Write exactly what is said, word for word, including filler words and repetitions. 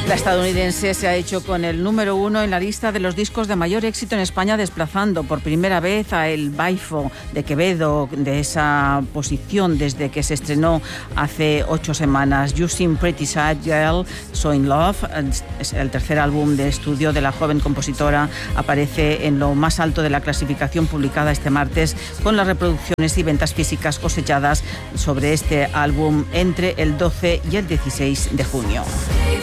La estadounidense se ha hecho con el número uno en la lista de los discos de mayor éxito en España, desplazando por primera vez a El Baifo de Quevedo de esa posición desde que se estrenó hace ocho semanas. You Seem Pretty Sad Girl, So In Love, es el tercer álbum de estudio de la joven compositora, aparece en lo más alto de la clasificación publicada este martes, con las reproducciones y ventas físicas cosechadas sobre este álbum entre el doce y el dieciséis de junio.